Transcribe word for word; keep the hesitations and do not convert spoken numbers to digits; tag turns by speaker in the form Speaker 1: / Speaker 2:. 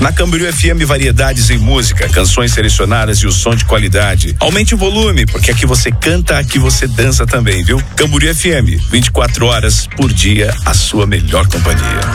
Speaker 1: Na Camboriú F M, variedades em música, canções selecionadas e o som de qualidade. Aumente o volume, porque aqui você canta, aqui você dança também, viu? Camboriú F M, vinte e quatro horas por dia, a sua melhor companhia.